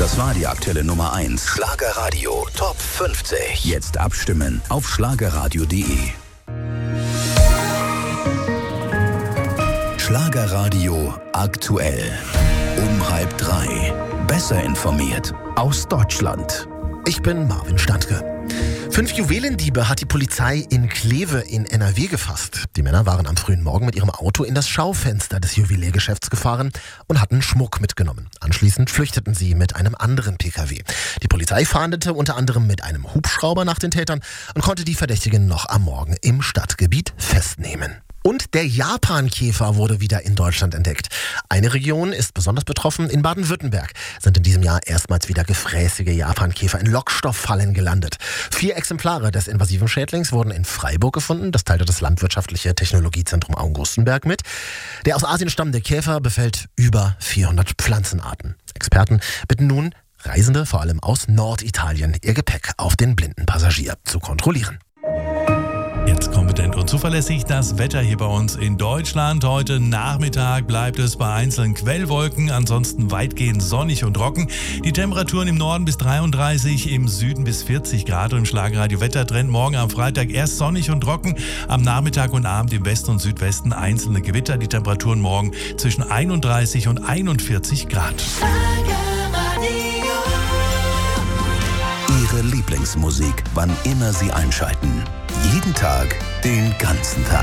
Das war die aktuelle Nummer 1. Schlagerradio Top 50. Jetzt abstimmen auf schlagerradio.de. Schlagerradio aktuell. Um 2:30. Besser informiert aus Deutschland. Ich bin Marvin Stantke. 5 Juwelendiebe hat die Polizei in Kleve in NRW gefasst. Die Männer waren am frühen Morgen mit ihrem Auto in das Schaufenster des Juweliergeschäfts gefahren und hatten Schmuck mitgenommen. Anschließend flüchteten sie mit einem anderen PKW. Die Polizei fahndete unter anderem mit einem Hubschrauber nach den Tätern und konnte die Verdächtigen noch am Morgen im Stadtgebiet festnehmen. Und der Japankäfer wurde wieder in Deutschland entdeckt. Eine Region ist besonders betroffen. In Baden-Württemberg sind in diesem Jahr erstmals wieder gefräßige Japankäfer in Lockstofffallen gelandet. 4 Exemplare des invasiven Schädlings wurden in Freiburg gefunden. Das teilte das Landwirtschaftliche Technologiezentrum Augustenberg mit. Der aus Asien stammende Käfer befällt über 400 Pflanzenarten. Experten bitten nun Reisende, vor allem aus Norditalien, ihr Gepäck auf den blinden Passagier zu kontrollieren. Jetzt kompetent und zuverlässig das Wetter hier bei uns in Deutschland. Heute Nachmittag bleibt es bei einzelnen Quellwolken, ansonsten weitgehend sonnig und trocken. Die Temperaturen im Norden bis 33, im Süden bis 40 Grad. Und im Schlagerradio Wettertrend morgen am Freitag erst sonnig und trocken. Am Nachmittag und Abend im Westen und Südwesten einzelne Gewitter. Die Temperaturen morgen zwischen 31 und 41 Grad. Ihre Lieblingsmusik, wann immer Sie einschalten. Jeden Tag, den ganzen Tag.